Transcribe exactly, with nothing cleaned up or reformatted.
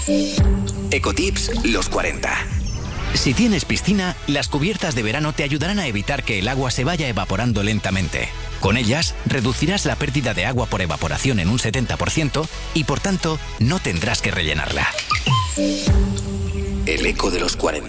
Ecotips los cuarenta. Si tienes piscina, las cubiertas de verano te ayudarán a evitar que el agua se vaya evaporando lentamente. Con ellas, reducirás la pérdida de agua por evaporación en un setenta por ciento y, por tanto, no tendrás que rellenarla. El eco de los cuarenta.